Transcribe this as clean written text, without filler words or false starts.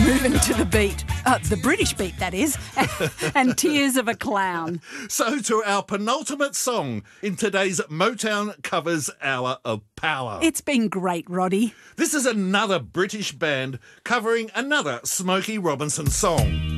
moving to the beat. The British beat, that is. And Tears of a Clown. So to our penultimate song in today's Motown Covers Hour of Power. It's been great, Roddy. This is another British band covering another Smokey Robinson song.